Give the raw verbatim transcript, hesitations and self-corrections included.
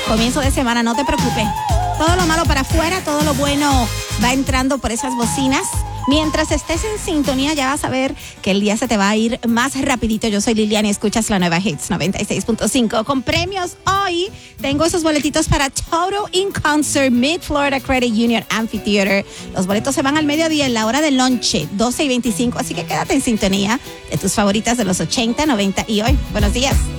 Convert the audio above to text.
Comienzo de semana, no te preocupes. Todo lo malo para afuera, todo lo bueno va entrando por esas bocinas. Mientras estés en sintonía, ya vas a ver que el día se te va a ir más rapidito. Yo soy Liliana y escuchas la nueva Hits noventa y seis punto cinco. Con premios hoy, tengo esos boletitos para Total in Concert, Mid Florida Credit Union Amphitheater. Los boletos se van al mediodía en la hora del lonche, doce y veinticinco. Así que quédate en sintonía de tus favoritas de los ochenta, noventa y hoy. Buenos días.